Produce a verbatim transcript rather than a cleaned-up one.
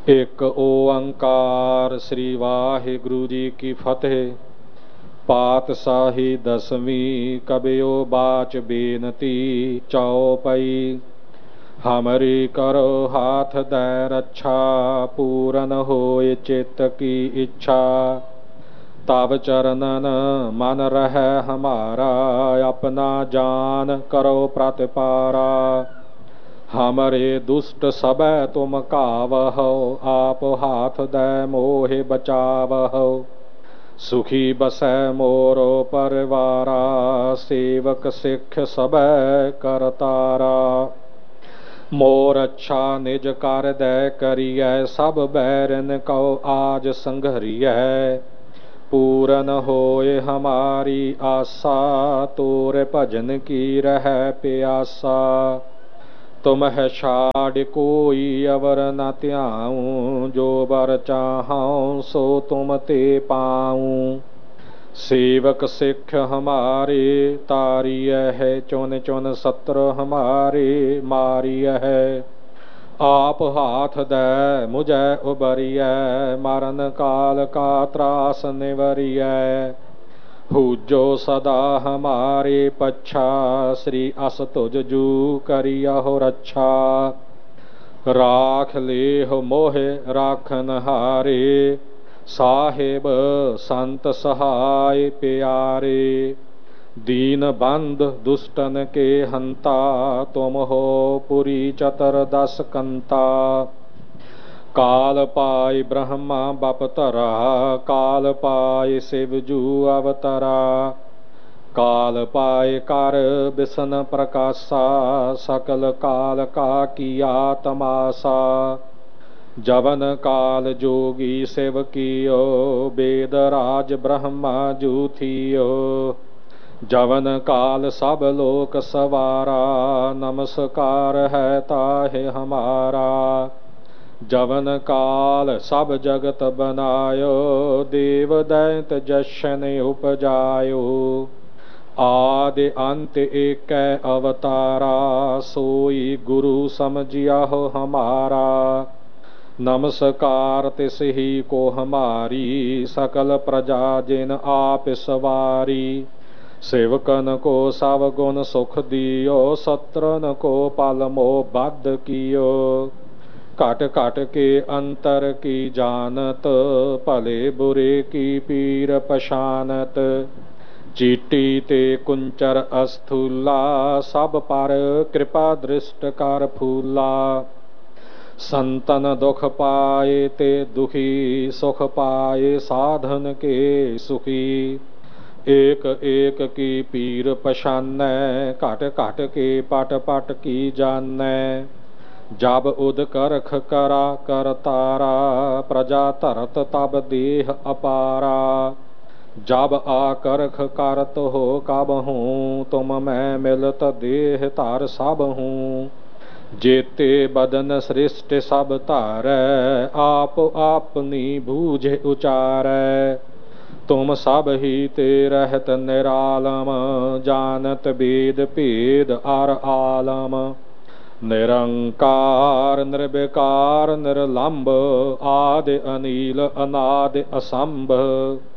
एक ओंकार श्री वाहिगुरु जी की फतेह। पातशाही दसवीं कबियो बाच बेनती चौपई। हमरी करो हाथ दै रक्षा, पूरन होए चित्त की इच्छा। तब चरणन मन रह हमारा, अपना जान करो प्रतिपारा। हमरे दुष्ट सबै तुम कावहो, आप हाथ दै मोहे बचावहो। सुखी बसै मोरो परिवारा, सेवक सिख सबै करतारा। मोर अच्छा निज कर दै करियै, सब बैरन को आज संघरियै। पूरन होए हमारी आशा, तोरे भजन की रह प्यासा। तुम है छाड़ कोई अवर न त्याऊं, जो बर चाहूं सो तुम ते पाऊं। सेवक सिख हमारे तारिय है, चुन चुन सत्र हमारे मारिय है। आप हाथ दे मुझे उबरिय, मरण काल का त्रास निवरिय। हुजो सदा हमारे पच्छा, श्री अस तुझ जू करियहो रक्षा। राख लेहो मोहे राखन हारे, साहिब संत सहाय प्यारे। दीन बंद दुष्टन के हंता, तुम हो पुरी चतर दस कंता। काल पाय ब्रह्मा बपतरा, काल पाय शिवजू अवतरा। काल पाय कर बिसन प्रकाशा, सकल काल का किया तमाशा। जवन काल जोगी शिव कियो, वेद राज ब्रह्मा जू थियो। जवन काल सब लोक सवारा, नमस्कार है ताहे हमारा। जवन काल सब जगत बनायो, देव दैत जशन उपजायो। आदि अंत एक अवतारा, सोई गुरु समझियाहो हमारा। नमस्कार तिस ही को हमारी, सकल प्रजा जिन आप सवारी। सेवकन को सब गुण सुख दियो, सत्रन को पल मोह बद्ध कियो। घट घट के अंतर की जानत, भले बुरे की पीर पशानत। चीटी ते कुंचर अस्थूला, सब पर कृपा दृष्ट कर फूला। संतन दुख पाए ते दुखी, सुख पाए साधन के सुखी। एक एक की पीर पशानै, घट घट के पट पट की जानै। जब उद करख करा करतारा, प्रजा धरत तब देह अपारा। जब आकरख करत हो कब हूँ, तुम मैं मिलत देह तार सब हूँ। जेते बदन सृष्टि सब तारै, आप आपनी बूझ उचारै। तुम सब ही ते रहत निरालम, जानत वेद भेद अर आलम। निरंकार निर्विकार निर्लंब, आदि अनील अनादि असंभ।